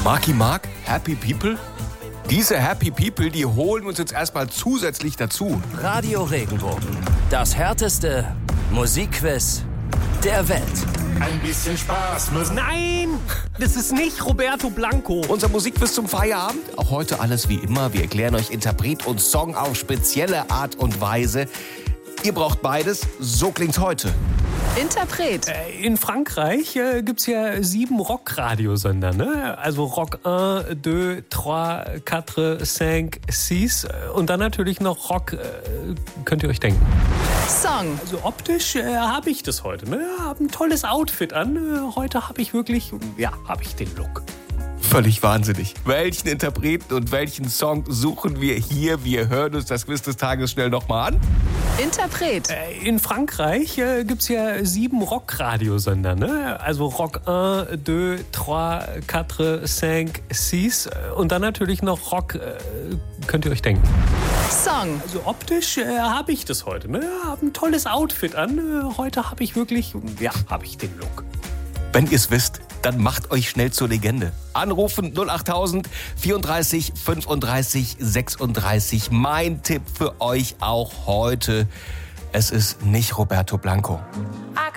Marky Mark, Happy People? Diese Happy People, die holen uns jetzt erstmal zusätzlich dazu. Radio Regenbogen. Das härteste Musikquiz der Welt. Ein bisschen Spaß muss. Nein, das ist nicht Roberto Blanco. Unser Musikquiz zum Feierabend. Auch heute alles wie immer. Wir erklären euch Interpret und Song auf spezielle Art und Weise. Ihr braucht beides. So klingt's heute. Interpret. In Frankreich gibt's ja 7 Rock-Radiosender, ne? Also Rock 1, 2, 3, 4, 5, 6 und dann natürlich noch Rock, könnt ihr euch denken. Song. Also optisch habe ich das heute, ne? Hab ein tolles Outfit an. Heute habe ich wirklich, habe ich den Look. Völlig wahnsinnig. Welchen Interpreten und welchen Song suchen wir hier? Wir hören uns das Quiz des Tages schnell nochmal an. Interpret. In Frankreich gibt's ja 7 Rock-Radiosender, ne? Also Rock 1, 2, 3, 4, 5, 6 und dann natürlich noch Rock, könnt ihr euch denken. Song. Also optisch habe ich das heute, ne? Hab ein tolles Outfit an. Heute habe ich wirklich, habe ich den Look. Wenn ihr es wisst, dann macht euch schnell zur Legende. Anrufen 08000 34 35 36. Mein Tipp für euch auch heute: Es ist nicht Roberto Blanco.